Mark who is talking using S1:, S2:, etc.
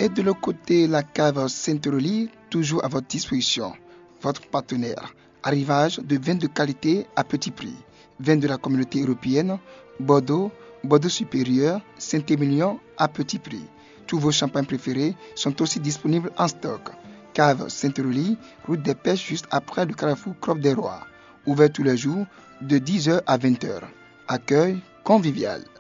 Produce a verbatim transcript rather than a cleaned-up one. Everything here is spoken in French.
S1: Et de l'autre côté, la cave Sainte-Aurélie, toujours à votre disposition. Votre partenaire. Arrivage de vins de qualité à petit prix. Vins de la communauté européenne, Bordeaux, Bordeaux supérieur, Saint-Émilion à petit prix. Tous vos champagnes préférés sont aussi disponibles en stock. Cave Sainte-Aurélie, route des Pêches juste après le carrefour Crop des Rois. Ouvert tous les jours de dix heures à vingt heures. Accueil convivial.